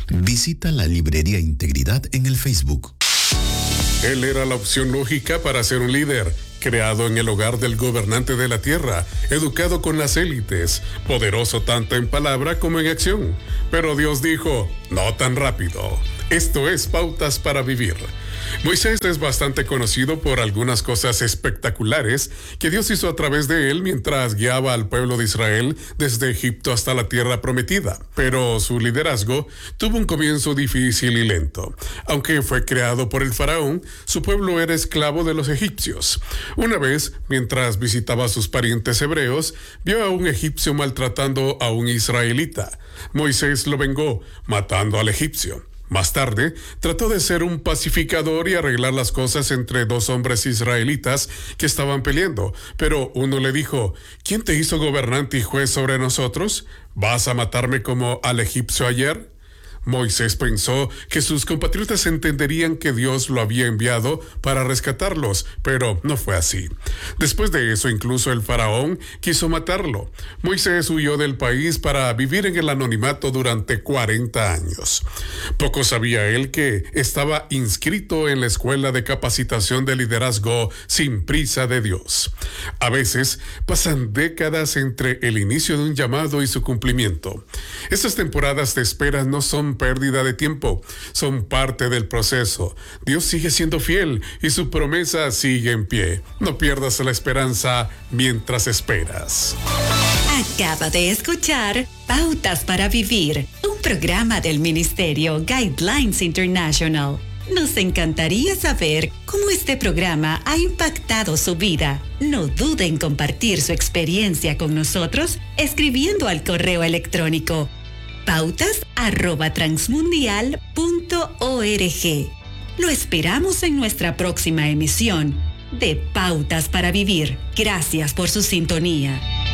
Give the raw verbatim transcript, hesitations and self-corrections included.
Visita la Librería Integridad en el Facebook. Él era la opción lógica para ser un líder, creado en el hogar del gobernante de la tierra, educado con las élites, poderoso tanto en palabra como en acción. Pero Dios dijo, no tan rápido. Esto es Pautas para Vivir. Moisés es bastante conocido por algunas cosas espectaculares que Dios hizo a través de él mientras guiaba al pueblo de Israel desde Egipto hasta la tierra prometida. Pero su liderazgo tuvo un comienzo difícil y lento. Aunque fue creado por el faraón, su pueblo era esclavo de los egipcios. Una vez, mientras visitaba a sus parientes hebreos, vio a un egipcio maltratando a un israelita. Moisés lo vengó, matando al egipcio. Más tarde, trató de ser un pacificador y arreglar las cosas entre dos hombres israelitas que estaban peleando, pero uno le dijo, ¿quién te hizo gobernante y juez sobre nosotros? ¿Vas a matarme como al egipcio ayer? Moisés pensó que sus compatriotas entenderían que Dios lo había enviado para rescatarlos, pero no fue así. Después de eso, incluso el faraón quiso matarlo. Moisés huyó del país para vivir en el anonimato durante cuarenta años. Poco sabía él que estaba inscrito en la Escuela de Capacitación de Liderazgo Sin Prisa de Dios. A veces pasan décadas entre el inicio de un llamado y su cumplimiento. Estas temporadas de espera no son pérdida de tiempo, son parte del proceso. Dios sigue siendo fiel y su promesa sigue en pie. No pierdas la esperanza mientras esperas. Acaba de escuchar Pautas para Vivir, un programa del Ministerio Guidelines International. Nos encantaría saber cómo este programa ha impactado su vida. No dude en compartir su experiencia con nosotros escribiendo al correo electrónico pautas arroba transmundial punto org. Lo esperamos en nuestra próxima emisión de Pautas para Vivir. Gracias por su sintonía.